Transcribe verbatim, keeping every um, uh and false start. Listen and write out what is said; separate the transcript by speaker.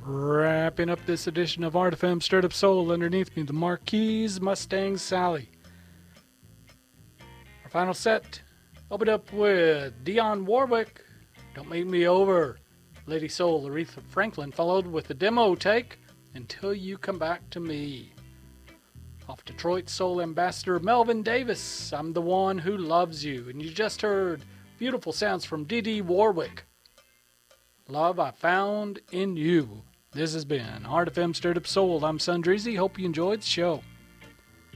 Speaker 1: Wrapping up this edition of Art F M Stirred Up Soul, underneath me, the Marquise Mustang Sally. Our final set, opened up with Dionne Warwick, Don't Make Me Over. Lady Soul, Aretha Franklin, followed with the demo take, Until You Come Back to Me. Off Detroit Soul Ambassador Melvin Davis, I'm the One Who Loves You. And you just heard beautiful sounds from Dee Dee Warwick, Love I Found in You. This has been Art F M Stirred Up Soul. I'm Sundreezy. Hope you enjoyed the show.